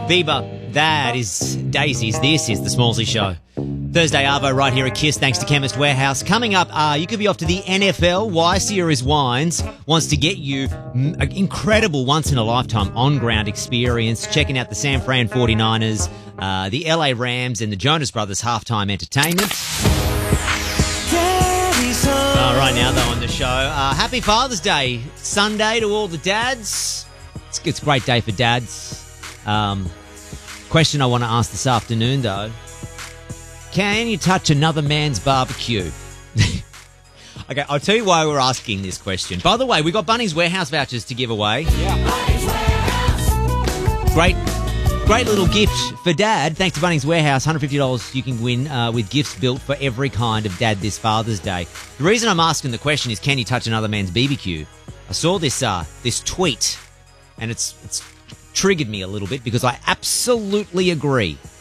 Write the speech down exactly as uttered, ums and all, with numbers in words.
Bieber, that is Daisies. This is the Smallsy Show. Thursday Arvo right here at KISS, thanks to Chemist Warehouse. Coming up, uh, you could be off to the N F L. Y Sierra's Wines wants to get you an incredible once-in-a-lifetime on-ground experience, checking out the San Fran forty-niners, uh, the L A Rams, and the Jonas Brothers halftime entertainment. Uh, right now, though, on the show, uh, happy Father's Day Sunday to all the dads. It's, it's a great day for dads. Um, question I want to ask this afternoon, though. Can you touch another man's barbecue? Okay, I'll tell you why we're asking this question. By the way, we got Bunnings Warehouse vouchers to give away. Yeah. Great, great little gift for Dad. Thanks to Bunnings Warehouse, one hundred fifty dollars you can win uh, with gifts built for every kind of dad this Father's Day. The reason I'm asking the question is, can you touch another man's B B Q? I saw this uh, this tweet, and it's it's triggered me a little bit because I absolutely agree.